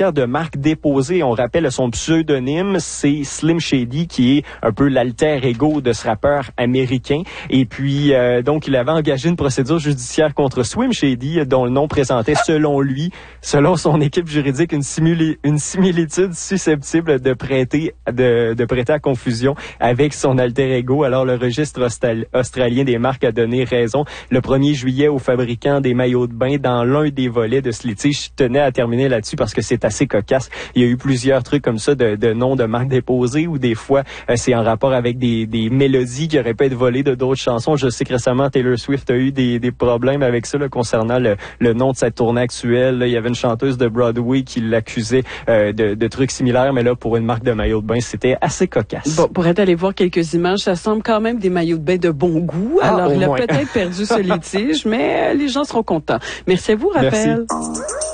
matière de marque déposée, on rappelle son pseudonyme, c'est Slim Shady, qui est un peu l'alter ego de ce rappeur américain. Et puis, donc, il avait engagé une procédure judiciaire contre Slim Shady, dont le nom présentait, selon lui, selon son équipe juridique, une similitude susceptible de prêter à confusion avec son alter ego. Alors, le registre australien des marques a donné raison le 1er juillet aux fabricants des maillots de bain dans l'un des volets de ce litige. Je tenais à terminer là-dessus parce que c'est assez cocasse. Il y a eu plusieurs trucs comme ça de noms de marques déposées ou des fois c'est en rapport avec des mélodies qui auraient pu être volées de d'autres chansons. Je sais que récemment Taylor Swift a eu des problèmes avec ça là, concernant le nom de sa tournée actuelle. Là, il y avait une chanteuse de Broadway qui l'accusait de trucs similaires, mais là pour une marque de maillot de bain, c'était assez cocasse. Bon, pour être allé voir quelques images, ça semble quand même des maillots de bain de bon goût. Alors il a peut-être perdu ce litige, mais les gens seront contents. Merci à vous, Raphaël. Merci.